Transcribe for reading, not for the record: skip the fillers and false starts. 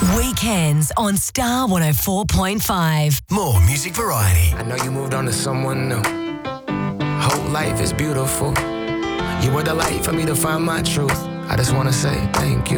Weekends on Star 104.5. More music variety. I know you moved on to someone new. Whole life is beautiful. You were the light for me to find my truth. I just wanna say thank you.